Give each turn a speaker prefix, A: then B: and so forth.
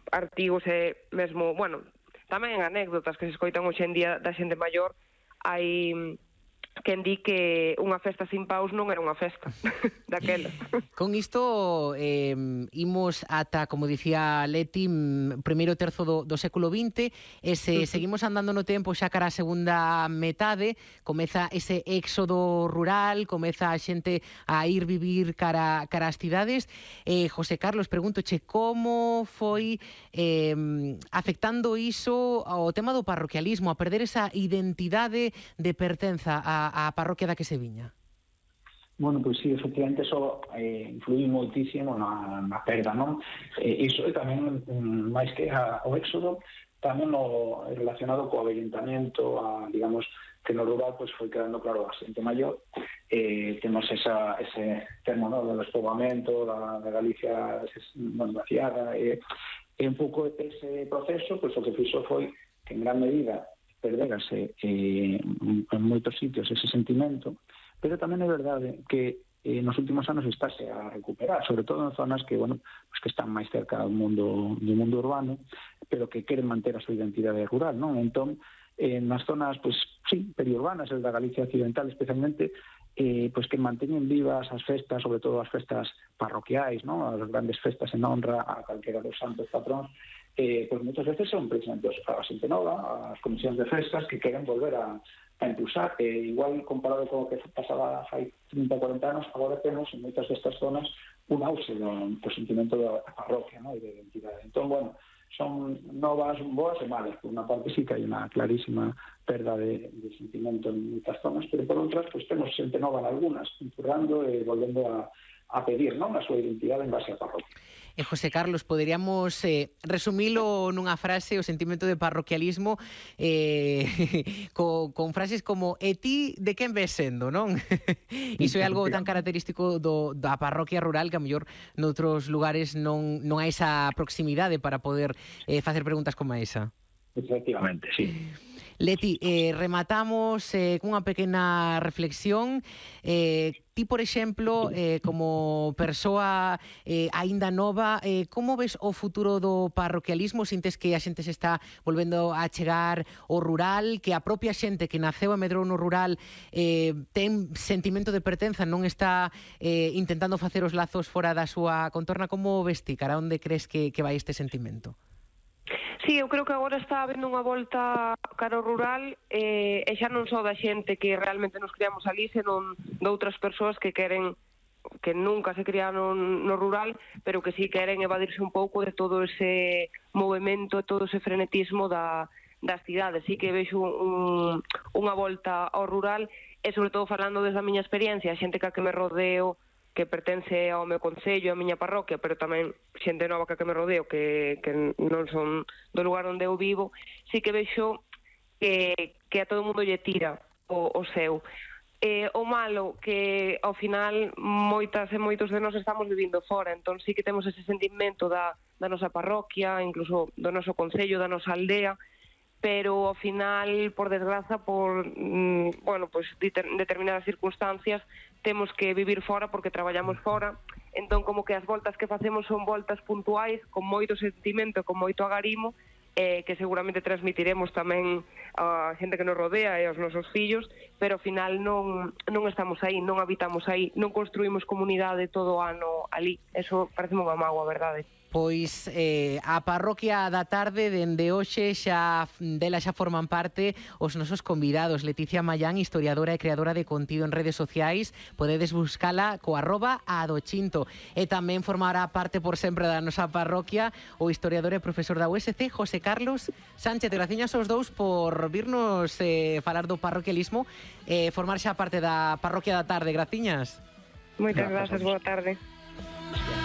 A: artigos e mesmo, bueno, tamén anécdotas que se escoitan hoxe en día da xente maior. Hai quen di que unha festa sin paus non era unha festa daquela.
B: Con isto imos ata, como dicía Leti, primeiro terzo do século XX, e se seguimos andando no tempo xa cara a segunda metade, comeza ese éxodo rural, comeza a xente a ir vivir cara ás cidades. José Carlos, pregúntoche como foi afectando iso ao tema do parroquialismo, a perder esa identidade de pertenza á parroquia da que se viña.
C: Bueno, pois sí, efectivamente, eso influí moitísimo na perda, non? Iso é tamén, máis que o éxodo, tamén relacionado co avellentamento, digamos, que no rural pois foi quedando claro a xente maior. Temos ese termo, no, do despoboamento, da Galicia vaciada, e un pouco ese proceso, pois o que fixo foi que en gran medida perderase en moitos sitios ese sentimento, pero tamén é verdade que nos últimos anos estáse a recuperar, sobre todo en zonas que, bueno, pues que están máis cerca do mundo urbano, pero que queren manter a súa identidade rural, non? Entón, nas zonas, pues, sí, periurbanas, el da Galicia occidental especialmente, pues que manteñen vivas as festas, sobre todo as festas parroquiais, non? As grandes festas en honra a calquera dos santos patróns, pues muchas veces son precisamente a xente nova, as comisións de festas que queren volver a impulsar. Igual comparado con o que pasaba hai 30 ou 40 anos, agora temos en moitas destas zonas un auxe do sentimento da parroquia, ¿no? E de identidade. Entón, bueno, son novas boas e malas. Por unha parte sí que hai unha clarísima perda de sentimento en moitas zonas, pero por outras, pues temos xente nova en algunas, empurrando e volvendo a pedir, non, a súa identidade en base á parroquia.
B: José Carlos, poderíamos resumilo nunha frase, o sentimento de parroquialismo, con frases como "e ti de quen ves sendo", non? Iso é algo tan característico da parroquia rural que a mellor noutros lugares non hai esa proximidade para poder facer preguntas como esa.
C: Efectivamente, sí.
B: Leti, rematamos cunha pequena reflexión. Ti, por exemplo, como persoa aínda nova, como ves o futuro do parroquialismo? Sintes que a xente se está volvendo a chegar ao rural, que a propia xente que naceu e medrou no rural ten sentimento de pertenza, non está intentando facer os lazos fora da súa contorna? Como ves ti? Cara onde crees que vai este sentimento?
A: Sí, eu creo que agora está habendo unha volta cara ao rural, e xa non só da xente que realmente nos criamos ali, senón de outras persoas que queren, que nunca se criaron no rural, pero que sí queren evadirse un pouco de todo ese movimento, todo ese frenetismo das cidades. Sí que vexo unha volta ao rural, e sobre todo falando desde a miña experiencia, a xente que me rodeo, que pertence ao meu concello, á miña parroquia, pero tamén xente nova que me rodeo, que non son do lugar onde eu vivo, sí que vexo que a todo mundo lle tira o seu. O malo, que ao final moitas e moitos de nós estamos vivindo fora, entón sí que temos ese sentimento da nosa parroquia, incluso do noso concello, da nosa aldea, pero ao final, por desgraza, por pues, determinadas circunstancias, temos que vivir fora porque traballamos fora. Entón, como que as voltas que facemos son voltas puntuais, con moito sentimento, con moito agarimo, que seguramente transmitiremos tamén a xente que nos rodea e aos nosos fillos, pero ao final non estamos aí, non habitamos aí, non construímos comunidade todo o ano ali. Eso parece unha mágoa, verdade?
B: Pois a parroquia da tarde dende hoxe dela xa forman parte os nosos convidados. Leticia Mallán, historiadora e creadora de contido en redes sociais, podedes buscala co @adochinto, e tamén formará parte por sempre da nosa parroquia o historiador e profesor da USC, José Carlos Sánchez. Graciñas aos dous por virnos falar do parroquialismo e formar xa parte da parroquia da tarde. Graciñas.
A: Moitas grazas, boa tarde.